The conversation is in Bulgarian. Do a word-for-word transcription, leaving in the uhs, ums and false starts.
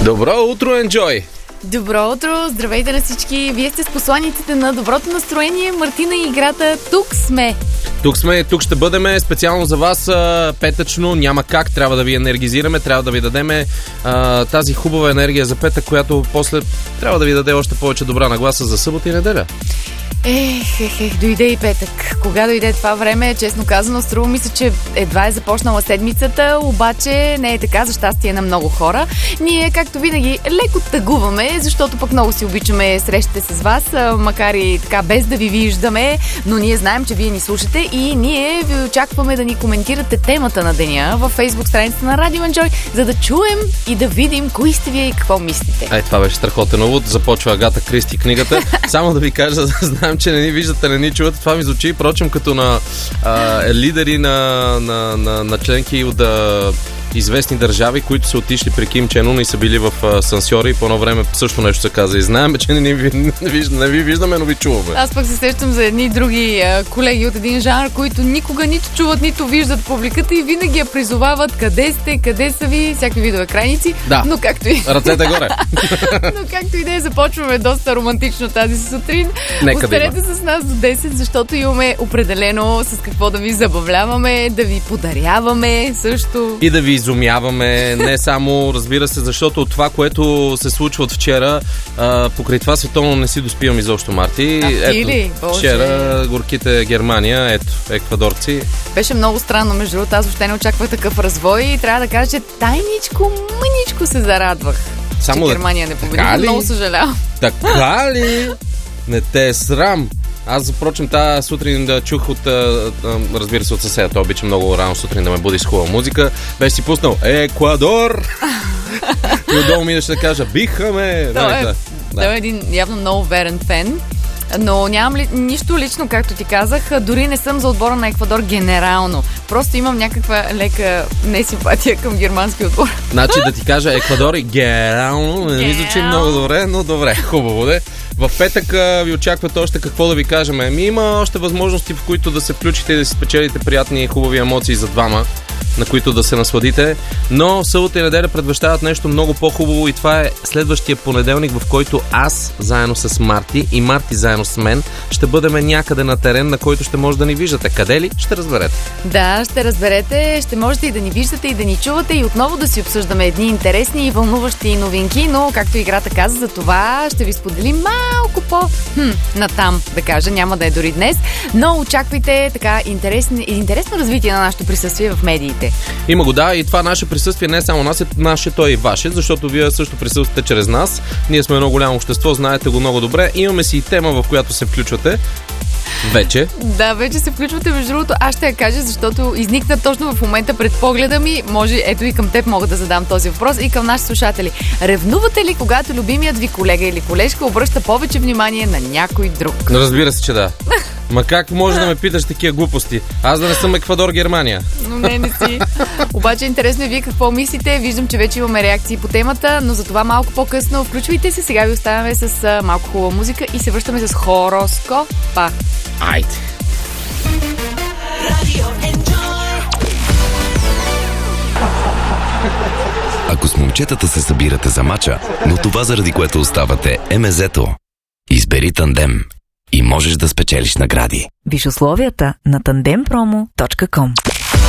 Добро утро, Enjoy! Добро утро, здравейте на всички! Вие сте с посланиците на доброто настроение, Мартина и играта. Тук сме! Тук сме, тук ще бъдем специално за вас а, петъчно, няма как, трябва да ви енергизираме, трябва да ви дадем а, тази хубава енергия за петък, която после трябва да ви даде още повече добра нагласа за събота и неделя. Ех, ех, ех, дойде и петък. Кога дойде това време, честно казано, струва ми се, че едва е започнала седмицата, обаче не е така, за щастие на много хора. Ние, както винаги, леко тъгуваме, защото пък много си обичаме срещите с вас, макар и така без да ви виждаме, но ние знаем, че вие ни слушате и ние ви очакваме да ни коментирате темата на деня във Facebook страницата на Radio Enjoy, за да чуем и да видим кои сте вие и какво мислите. Ай, това беше страхотен увод. Започва Агата Кристи книгата. Само да ви кажа, за да знаем, че не ни виждате, не ни чувате. Това ми звучи, впрочем, като на а, лидери на, на, на, на членки от а, известни държави, които са отишли при Ким Чен Ун и са били в асансьори и по едно време също нещо се каза. И знаем, че не, не, не, не ви виждаме, но ви чуваме. Аз пък се сещам за едни други а, колеги от един жанр, които никога нито чуват, нито виждат публиката и винаги я призовават къде сте, къде са ви, всякакви видове крайници. Да, но както и... ръцете горе. Но както и да е, започваме доста романтично тази сутрин. Нека Останете да с нас до десет, защото имаме определено с какво да ви забавляваме, да ви подаряваме също. И да ви изумяваме, не само, разбира се, защото от това, което се случва от вчера, а, покрай това световно не си доспивам изобщо, Марти. А, ти ли? Ето, вчера горките Германия, ето, еквадорци. Беше много странно, между другото, аз въобще не очаквах такъв развой и трябва да кажа, че тайничко, мъничко се зарадвах, само че да... Германия не победи. Много съжалявам. Така ли? Не те е срам. Аз, запрочем, тази сутрин да чух от, разбира се, от съседа. Той обича много рано сутрин да ме буди с хубава музика. Беше си пуснал Еквадор! И отдолу ми да кажа, бихаме! Той е, да. е един явно много верен фен. Но нямам ли, нищо лично, както ти казах. Дори не съм за отбора на Еквадор генерално. Просто имам някаква лека несимпатия към германски отбор. Значи да ти кажа, Еквадор и генерално не ми звучи много добре, но добре, хубаво де. В петък ви очаквате още какво да ви кажем. Ами има още възможности, в които да се включите и да си спечелите приятни и хубави емоции за двама, на които да се насладите. Но събота и неделя предвещават нещо много по-хубаво и това е следващия понеделник, в който аз заедно с Марти и Марти заедно с мен ще бъдем някъде на терен, на който ще може да ни виждате. Къде ли? Ще разберете. Да, ще разберете. Ще можете и да ни виждате и да ни чувате и отново да си обсъждаме едни интересни и вълнуващи новинки, но както играта каза, за това ще ви споделим малко по хм, натам, да кажа. Няма да е дори днес, но очаквайте така интересни, интересно развитие на нашето присъствие в медиите. Има го, да, и това наше присъствие не е само наше, наше, то е и ваше, защото вие също присъствате чрез нас. Ние сме едно голямо общество, знаете го много добре. Имаме си и тема, в която се включвате. Вече. Да, вече се включвате, между другото. Аз ще я кажа, защото изникна точно в момента пред погледа ми. Може, ето и към теб мога да задам този въпрос и към нашите слушатели. Ревнувате ли, когато любимият ви колега или колежка обръща повече внимание на някой друг? Разбира се, че да. Ма как може да ме питаш такива глупости? Аз да не съм Еквадор, Германия. Но не, не си. Обаче интересно е вие какво мислите. Виждам, че вече имаме реакции по темата, но за това малко по-късно. Включвайте се, сега ви оставяме с малко хубава музика и се връщаме с хороскопа. Айде. Ако с момчетата се събирате за мача, но това заради което оставате е мезето, избери Тандем и можеш да спечелиш награди. Виж условията на тандем промо точка ком.